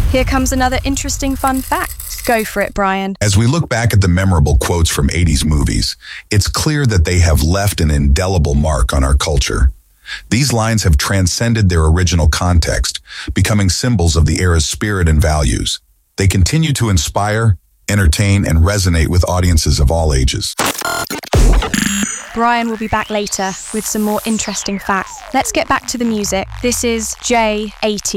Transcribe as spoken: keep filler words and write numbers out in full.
Here comes another interesting fun fact. Go for it, Brian. As we look back at the memorable quotes from eighties movies, it's clear that they have left an indelible mark on our culture. These lines have transcended their original context, becoming symbols of the era's spirit and values. They continue to inspire, entertain, and resonate with audiences of all ages. Brian will be back later with some more interesting facts. Let's get back to the music. This is J eighty.